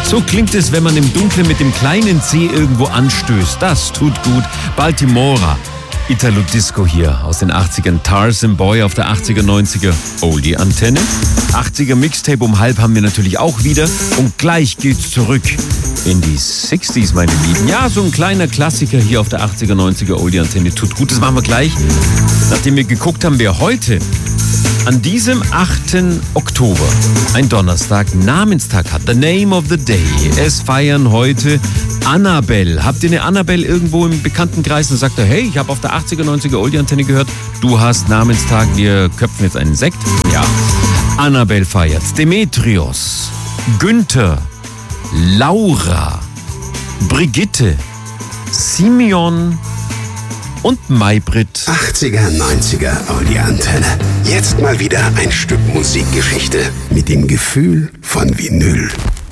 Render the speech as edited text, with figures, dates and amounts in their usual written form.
So klingt es, wenn man im Dunkeln mit dem kleinen C irgendwo anstößt. Das tut gut. Baltimora. Italo Disco hier aus den 80ern. Tarzan Boy auf der 80er, 90er Oldie-Antenne. 80er Mixtape um halb haben wir natürlich auch wieder. Und gleich geht's zurück in die 60s, meine Lieben. Ja, so ein kleiner Klassiker hier auf der 80er, 90er Oldie-Antenne. Tut gut, das machen wir gleich. Nachdem wir geguckt haben, wer heute an diesem 8. Oktober, ein Donnerstag, Namenstag hat. The Name of the Day. Es feiern heute Annabelle. Habt ihr eine Annabelle irgendwo im Bekanntenkreis und sagt, hey, ich habe auf der 80er, 90er Oldie-Antenne gehört, du hast Namenstag, wir köpfen jetzt einen Sekt? Ja. Annabelle feiert. Demetrios, Günther, Laura, Brigitte, Simeon und Maybrit. 80er, 90er Oldie-Antenne. Jetzt mal wieder ein Stück Musikgeschichte mit dem Gefühl von Vinyl.